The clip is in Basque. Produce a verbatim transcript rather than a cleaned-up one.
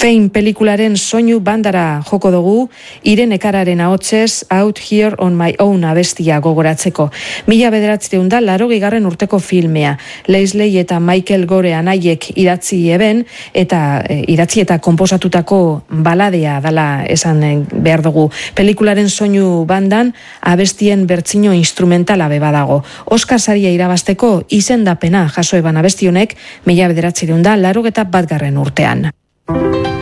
Fame pelikularen soinu bandara joko dugu, Irene Kararen ahotsez Out Here on My Own abestia gogoratzeko. Mila bederatziehun da laurogehigarren urteko filmea. Leslie eta Michael Gore anaiek idatzi eben eta e, idatzi eta konposatutako baladea dela esan behar dugu. Pelikularen soinu bandan abestien bertsio instrumentala be badago. Oscar saria irabazteko izendapena jaso eban abesti honek mila bederatziehun da laurogeita batgarren urtean.